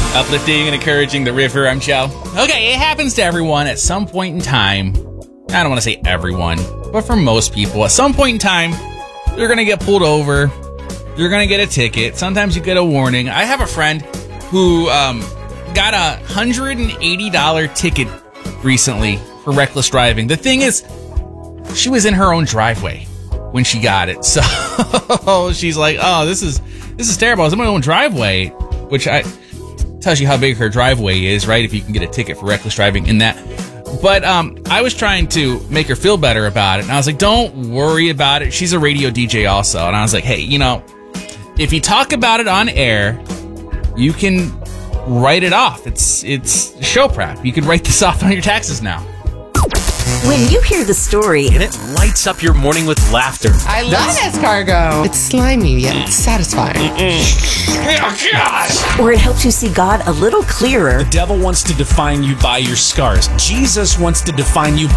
Uplifting and encouraging the river, I'm Joe. Okay, it happens to everyone at some point in time. I don't want to say everyone, but for most people, at some point in time, you're going to get pulled over. You're going to get a ticket. Sometimes you get a warning. I have a friend who got a $180 ticket recently for reckless driving. The thing is, she was in her own driveway when she got it. So she's like, oh, this is terrible. I was in my own driveway, which tells you how big her driveway is, right? If you can get a ticket for reckless driving in that. But I was trying to make her feel better about it. And I was like, don't worry about it. She's a radio DJ also. And I was like, hey, if you talk about it on air, you can write it off. It's show prep. You could write this off on your taxes now. When you hear the story, and it lights up your morning with laughter. I love escargot. It's slimy yet satisfying. Oh, gosh! Or it helps you see God a little clearer. The devil wants to define you by your scars. Jesus wants to define you